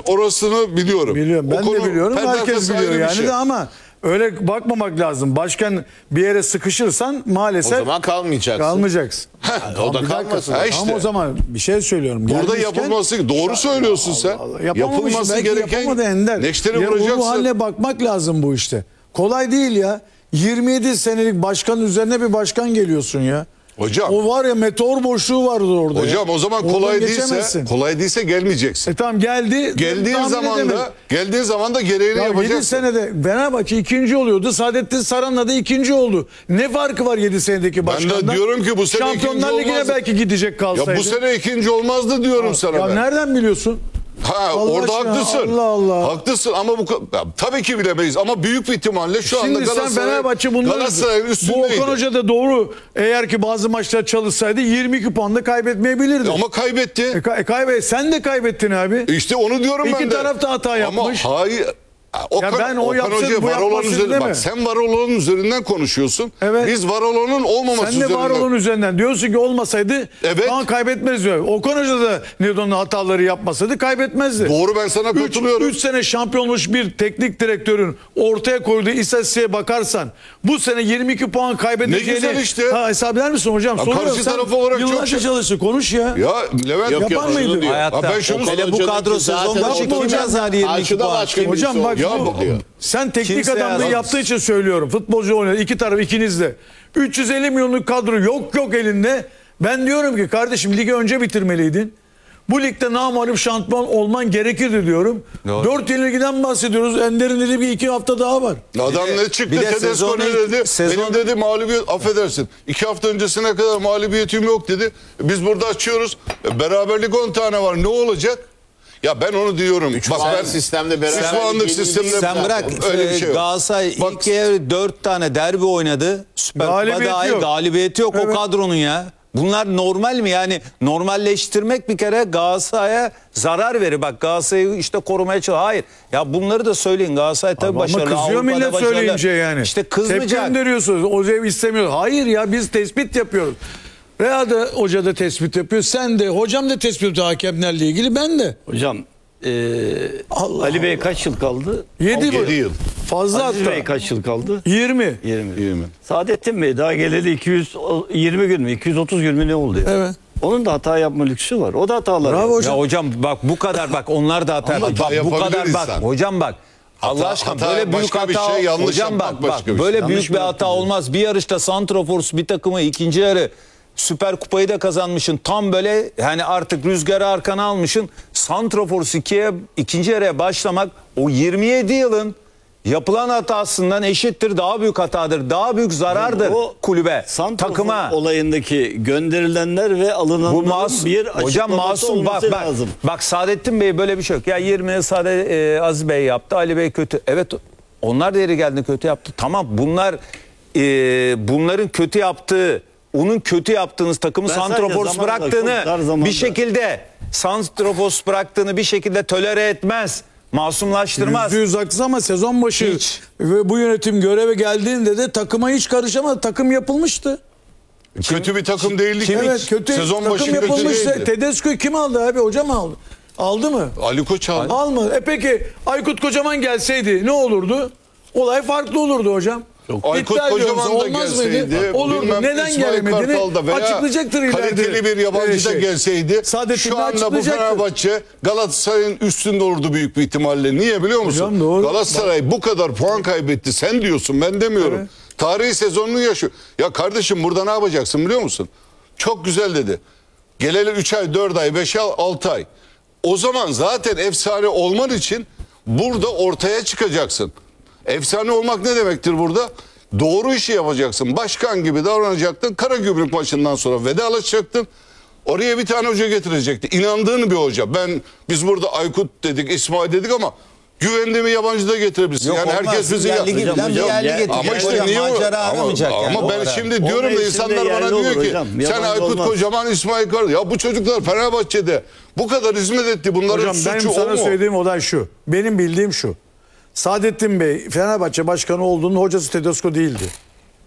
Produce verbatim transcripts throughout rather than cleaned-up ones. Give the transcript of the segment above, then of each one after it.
orasını biliyorum. Biliyorum. Ben o de biliyorum. perde Herkes arkası biliyor ayrı bir yani şey. de ama öyle bakmamak lazım. Başkan bir yere sıkışırsan O maalesef zaman kalmayacaksın. kalmayacaksın. O da Bir dakika. kalmasın. Ha işte. Ama o zaman bir şey söylüyorum. Burada Gelmişken- yapılması doğru söylüyorsun sen. Allah, yapamamış, Yapılması belki gereken yapamadı Ender. neşteri Ya vuracaksın. Bu haline bakmak lazım bu işte. Kolay değil ya. yirmi yedi senelik başkanın üzerine bir başkan geliyorsun ya. Hocam. O var ya meteor boşluğu vardı orada. Hocam ya. o zaman Oradan kolay değilse geçemezsin. kolay değilse gelmeyeceksin. E tamam geldi. Geldiğin tahmin zaman edemedim. da geldiğin zaman da gereğini Ya yapacaksın. yedi senede Fenerbahçe ikinci oluyordu. Saadettin Saran'la da ikinci oldu. Ne farkı var yedi senedeki başkandan? Ben de diyorum ki bu sene Şampiyonlar ikinci Ligi'ne olmazdı. belki gidecek kalsaydı. Ya bu sene ikinci olmazdı diyorum sana Ya ben. nereden biliyorsun? Ha Allah orada aşkına, haklısın. Allah Allah. Haklısın ama bu ya, tabii ki bilemeyiz ama büyük bir ihtimalle şu anda Şimdi sen Galatasaray Fenerbahçe bunları Galatasaray'ın bu üstündeydi. Okan Hoca da doğru eğer ki bazı maçlar çalışsaydı yirmi iki puan da kaybetmeyebilirdi. Ama kaybetti. E, ka- e, kaybet sen de kaybettin abi. İşte onu diyorum İki ben de. taraf da hata yapmış. Ama hayır. Okan, Ya ben o Okan yapsın, Hoca bu var olan yapmasın üzerinden deme. bak sen var olanın üzerinden konuşuyorsun. Evet. Biz var olanın olmaması Sen de üzerinden. var olan üzerinden diyorsun ki olmasaydı Evet. puan kaybetmez diyor. Okan Hoca da Nidon'un hataları yapmasaydı kaybetmezdi. Doğru, ben sana katılıyorum. üç sene şampiyon olmuş bir teknik direktörün ortaya koyduğu istatistiğe bakarsan bu sene yirmi iki puan kaybedeceğini Ne güzel işte. Ha, hesap eder misin hocam? Ya Soruyorum, karşı sen taraf olarak çok yıllarca şey- çalıştı, konuş ya. Ya Levent Yok, yok, Yapar şunu mıydı? diyor. Hayatta. Ha, ben şunu Hele bu Hoca'nın kadro ki zaten sezon başı ortada tutacağız hani yirmi iki karşıda puan. başka birisi Hocam bak olacak bu, diyor. sen teknik Kimse adamlığı yazmaz. yaptığı için söylüyorum. Futbolcu oynuyor. İki taraf ikiniz de. üç yüz elli milyonluk kadro yok yok elinde. Ben diyorum ki kardeşim ligi önce bitirmeliydin. Bu ligde namağlup şampiyon olman gerekirdi diyorum. Doğru. Dört yenilgiden bahsediyoruz. Ender'in dediği bir iki hafta daha var. Adam Bir de- ne çıktı? bir de Tedesco sezonu ne ilk- dedi? sezon- Benim dedi mağlubiyet, affedersin. İki hafta öncesine kadar mağlubiyetim yok dedi. Biz burada açıyoruz. E, Beraberlik on tane var. Ne olacak? Ya ben onu diyorum. Bak puan ben sistemde beraberlik üç puanlık yenildi. sistemde Sen bırak öyle bir e, şey yok. Galatasaray Bak- ilk yarı dört tane derbi oynadı. Süper Kupa Galibiyeti dahil yok. galibiyeti yok Evet. o kadronun ya. Bunlar normal mi? Yani normalleştirmek bir kere Galatasaray'a zarar verir. Bak Galatasaray'ı işte korumaya çalışıyor. Hayır. Ya bunları da söyleyin. Galatasaray tabii Ama başarılı. kızıyor Avrupa'da millet başarılı. söyleyince yani. İşte Tepki kızmayacak. gönderiyorsunuz. Hoca istemiyor. Hayır ya biz tespit yapıyoruz. Veya da hoca da tespit yapıyor. Sen de hocam da tespit yapıyor hakemlerle ilgili. Ben de. Hocam eee Allah Ali Bey Allah. kaç yıl kaldı? Yedi, Yedi yıl. Fazla Aziz hatta. Bey kaç yıl kaldı? yirmi. yirmi. yirmi. Saadettin Bey daha geleli iki yüz yirmi gün mü? iki yüz otuz gün mü ne oldu ya? Evet. Onun da hata yapma lüksü var. O da hatalar. Bravo yapıyor. hocam. Ya hocam bak bu kadar bak onlar da hata Ama yapıyor. hata Bak bu yapabilir kadar bak insan. hocam bak. Allah Hata- aşkına hata böyle büyük başka bir hata şey, yanlış hocam bak yapmak bak başka bir böyle şey. büyük Yanlış bir mı hata yaptın olmaz. Bir yarışta Santrofors bir takımı ikinci yarı Süper Kupayı da kazanmışsın. Tam böyle yani artık rüzgarı arkana almışsın. Santrofors ikiye ikinci yarıya başlamak o yirmi yedi yılın yapılan hatasından eşittir. Daha büyük hatadır. Daha büyük zarardır O kulübe, Santrafor takıma. olayındaki gönderilenler ve alınanların Bu masum, bir hocam açıklaması masum bak olması bak. lazım. Bak Saadettin Bey böyle bir şey yok. Ya yirmi Sade e, Aziz Bey yaptı. Ali Bey kötü. Evet onlar da yeri geldi kötü yaptı. Tamam bunlar e, bunların kötü yaptığı onun kötü yaptığınız takımı Ben sadece Santrofors zamanla, bıraktığını çok dar zamanda. bir şekilde Santrofors bıraktığını bir şekilde tolere etmez. Masumlaştırmaz. Yüzde yüz haksız ama sezon başı Hiç. ve bu yönetim göreve geldiğinde de takıma hiç karışamadı. Takım yapılmıştı. Kötü bir takım değildik. Evet kötü. Sezon takım başı kötü yapılmıştı. değildi. Tedesco'yu kim aldı abi? Hoca mı aldı? Aldı mı? Ali Koç aldı. Almadı. E peki Aykut Kocaman gelseydi ne olurdu? Olay farklı olurdu hocam. Aykut İddia ediyorum Kocaman da size, olmaz mıydı? gelseydi, Olurdu. bilmem Neden İsmail gelemediğini Kartal da veya açıklayacaktır ileride. kaliteli bir yabancı da Şey. gelseydi Saadettin şu de anda bu açıklayacaktır. Fenerbahçe Galatasaray'ın üstünde olurdu büyük bir ihtimalle. Niye biliyor musun? Hocam doğru. Galatasaray bu kadar puan kaybetti. Sen diyorsun, ben demiyorum. Evet. Tarihi sezonunu yaşıyor. Ya kardeşim burada ne yapacaksın biliyor musun? Çok güzel dedi. Geleli üç ay, dört ay, beş ay, altı ay. O zaman zaten efsane olman için burada ortaya çıkacaksın. Efsane olmak ne demektir burada? Doğru işi yapacaksın. Başkan gibi davranacaktın. Karagümrük maçından sonra vedalaşacaktın. Oraya bir tane hoca getirecekti. İnandığın bir hoca. Ben biz burada Aykut dedik, İsmail dedik ama güvendiğimi yabancı da getirebilirsin. Yok, yani olmaz. herkes bizi Yerli ya- gibi Hocam, bilen bir hocam, yerli ya- getirecek. ama işte Hocam, niye o- macera ama, aramayacak yani. ama ben O ara. şimdi O diyorum da mevsimde insanlar bana yerli diyor olur ki hocam, sen yabancı Aykut olmaz. Kocaman, İsmail Kartal ya bu çocuklar Fenerbahçe'de bu kadar hizmet etti. Bunların Hocam benim suçu o sana mu? söylediğim olay şu. Benim bildiğim şu. Saadettin Bey Fenerbahçe başkanı olduğunda hocası Tedesco değildi.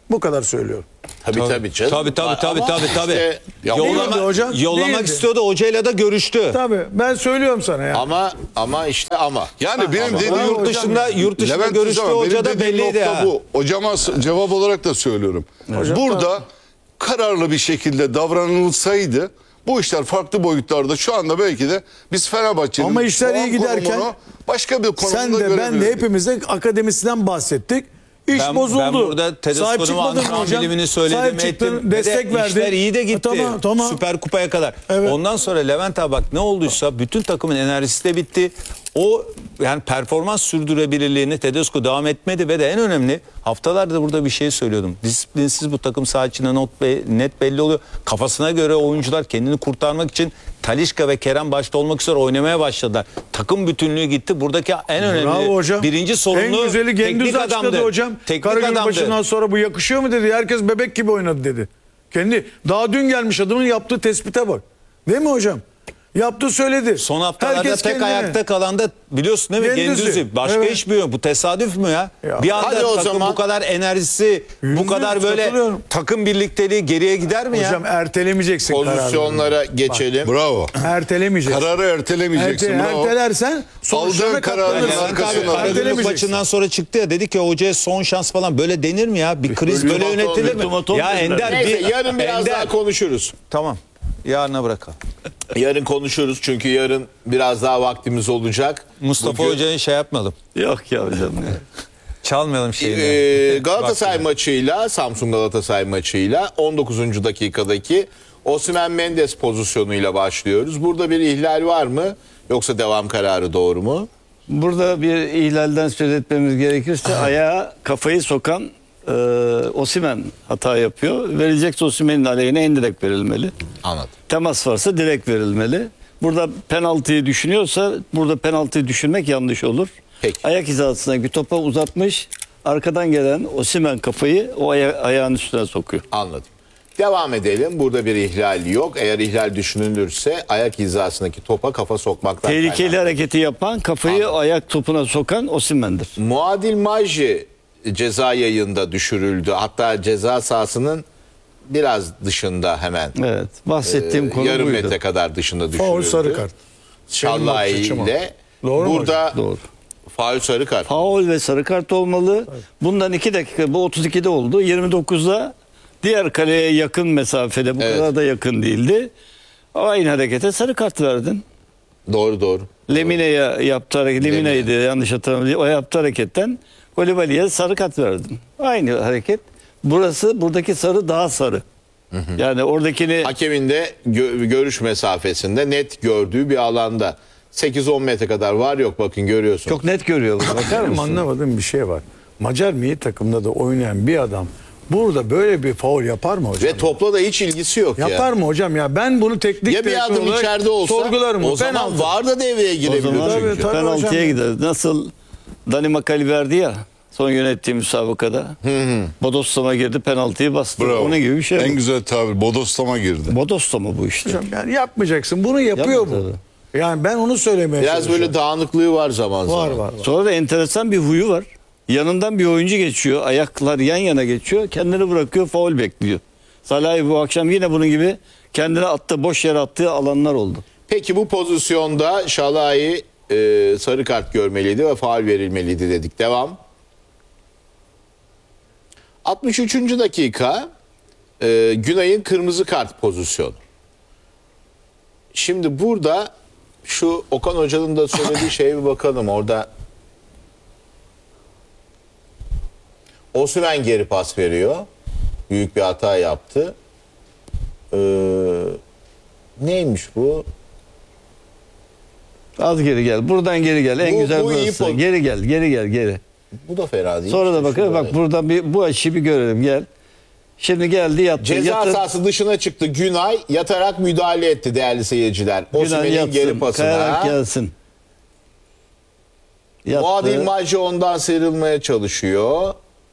Bu kadar söylüyorum. Tabii tabii canım. Tabii tabii tabii Ama tabii tabii. işte- Ya Yollama, değildi hocam, yollamak değildi. istiyordu, hocayla da görüştü. Tabii ben söylüyorum sana ya. Ama ama işte ama. Yani benim ama- dediğim Ama Yurt hocam dışında ya. yurt dışında Levent görüştü, Tüzel, hoca benim da dediğim belliydi nokta ha. bu. Hocama s- cevap olarak da söylüyorum. Burada kararlı bir şekilde davranılsaydı bu işler farklı boyutlarda şu anda belki de biz Fenerbahçe'nin Ama işler puan iyi giderken konumunu başka bir konumda Sen de ben de görebilirdik. hepimiz de akademisinden bahsettik. İş Ben, bozuldu. ben burada Sahip Tedesco'nun çıkmadın mı antrenman hocam? bilimini söyledim, Sahip çıktın, ettim. Ve destek de verdin. İşler iyi de gitti. Ha, tamam, tamam. Süper Kupa'ya kadar. Evet. Ondan sonra Levent abi bak ne olduysa bütün takımın enerjisi de bitti. O yani performans sürdürebilirliğini Tedesco devam etmedi ve de en önemli haftalardır burada bir şey söylüyordum. Disiplinsiz bu takım saha içinde not be- net belli oluyor. Kafasına göre oyuncular kendini kurtarmak için Talisca ve Kerem başta olmak üzere oynamaya başladılar. Takım bütünlüğü gitti. Buradaki en önemli Bravo hocam. birinci sorumlu En güzeli teknik Gendüz adamdı. açıkladı hocam. Teknik Karagümrük adamdı. başından sonra bu yakışıyor mu dedi. Herkes bebek gibi oynadı dedi. Kendi daha dün gelmiş adamın yaptığı tespite bak. Değil mi hocam? Yaptı söyledi. Son haftalarda Herkes tek kendine. ayakta kalan da biliyorsun değil mi? Gendüz'ü. Gendüz'ü. Başka Evet. hiçbir yok. Bu tesadüf mü ya? Ya. Bir anda Hadi o takım zaman. bu kadar enerjisi, Yüzde bu kadar yüz böyle katılıyorum. takım birlikteliği geriye gider mi Hocam ya? ertelemeyeceksin kararı. Pozisyonlara geçelim. Bravo. Ertelemeyeceksin. Kararı ertelemeyeceksin. Erte, bravo. ertelersen sonuçlarına Aldığın kararın katlanırsın. Levent abi arkasında. Karagümrük Ertelemeyeceksin. maçından sonra çıktı ya dedi ki hocaya son şans falan böyle denir mi ya? Bir kriz böyle ultimatom, yönetilir mi? ultimatom Ya dediler. Ender Neyse bir yarın biraz Ender. daha konuşuruz. Tamam. Yarına bırakalım. Yarın konuşuruz çünkü yarın biraz daha vaktimiz olacak. Mustafa Bugün, Hoca'yı şey yapmayalım. Yok ya hocam ya. Çalmayalım şeyini. e, Galatasaray maçıyla, Samsun Galatasaray maçıyla on dokuzuncu dakikadaki Osimhen Mendes pozisyonuyla başlıyoruz. Burada bir ihlal var mı? Yoksa devam kararı doğru mu? Burada bir ihlalden söz etmemiz gerekirse ayağa kafayı sokan e, Osimhen hata yapıyor. Verilecekse Osimhen'in aleyhine en direkt verilmeli. Anladım. Temas varsa direkt verilmeli. Burada penaltıyı düşünüyorsa burada penaltıyı düşünmek yanlış olur. Peki. Ayak hizasındaki topa uzatmış. Arkadan gelen Osimhen kafayı o aya- ayağın üstüne sokuyor. Anladım. Devam edelim. Burada bir ihlal yok. Eğer ihlal düşünülürse ayak hizasındaki topa kafa sokmaktan Tehlikeli kaynaklı. hareketi yapan kafayı Anladım. ayak topuna sokan Osimhen'dir. Muadil Majji ceza yayında düşürüldü. Hatta ceza sahasının biraz dışında hemen. Evet. Bahsettiğim Ee, konu yarım buydu. metre kadar dışında düşürüldü. Faul sarı kart. Şallay Benim bakış açım o. ile Doğru mu burada Doğru. faul sarı kart. Faul ve sarı kart olmalı. Bundan iki dakika, bu otuz ikide oldu. yirmi dokuzda diğer kaleye yakın mesafede, bu Evet. kadar da yakın değildi. Aynı harekete sarı kart verdin. Doğru doğru. Lemine'ye yaptı hareket, Lemine'ydi yanlış hatırlamıyorum. O yaptı hareketten Kolibali'ye sarı kart verdin. Aynı hareket. Burası, buradaki sarı daha sarı. Yani oradakini Hakemin de gö- görüş mesafesinde net gördüğü bir alanda. sekiz on metre kadar var yok bakın görüyorsun. çok net görüyor. Bakar Benim mısın? anlamadığım bir şey var. Macar milli takımda da oynayan bir adam burada böyle bir faul yapar mı hocam? Ve topla da hiç ilgisi yok ya. Yapar mı hocam ya? Ben bunu teknik Ya bir direktör adım olarak içeride olsa sorgularım. o zaman Penaltı. VAR da devreye O girebilir zaman çünkü. Tabii, tabii. penaltıya hocam. gider. Nasıl Dani Makali verdi ya son yönettiği müsabakada. Bodoslama girdi, penaltıyı bastı. Bravo. Onun gibi bir şey. En bu. güzel tabir. Bodoslama girdi. Bodoslama bu işte. Hocam yani yapmayacaksın. Bunu yapıyor Yapma bu. Yani ben onu söylemeye Biraz çalışıyorum. böyle dağınıklığı var zaman zaman. var var. var. Sonra da enteresan bir huyu var. Yanından bir oyuncu geçiyor. Ayaklar yan yana geçiyor. Kendini bırakıyor, faul bekliyor. Salah'ı bu akşam yine bunun gibi kendine attı, boş yere attığı alanlar oldu. Peki bu pozisyonda Şalai e, sarı kart görmeliydi ve faul verilmeliydi dedik. Devam. altmış üçüncü dakika e, Günay'ın kırmızı kart pozisyonu. Şimdi burada şu Okan Hoca'nın da söylediği şeye bir bakalım. Orada Osimhen geri pas veriyor. Büyük bir hata yaptı. Ee, neymiş bu? Az geri gel. Buradan geri gel. En Bu- güzel bu iyi burası. poz- Geri gel, geri gel, geri. Bu da fena değil. Sonra da İşte bakalım. şurada. Bak buradan bir bu açıyı bir görelim. Gel. Şimdi geldi yattı. Ceza Yatır. sahası dışına çıktı. Günay yatarak müdahale etti değerli seyirciler. Günay Osimhen'in yatsın. geri Kayarak pasına. gelsin. Yattı. Muadil Majji ondan sıyrılmaya çalışıyor.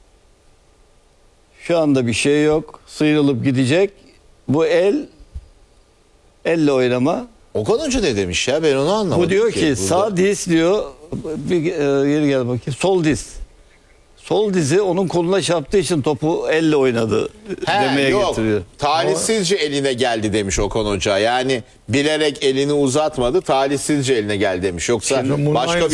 Şu anda bir şey yok. Sıyrılıp gidecek. Bu el elle oynama. Okan Hoca ne demiş ya ben onu anlamadım. Bu diyor ki burada. sağ diz diyor. Bir e, geri gel bakayım. Sol diz. Sol dizi onun koluna çarptığı için topu elle oynadı He, demeye yok. getiriyor. Talihsizce eline geldi demiş Okan Hoca. Yani bilerek elini uzatmadı, talihsizce eline geldi demiş. Yoksa Şimdi bunun başka bir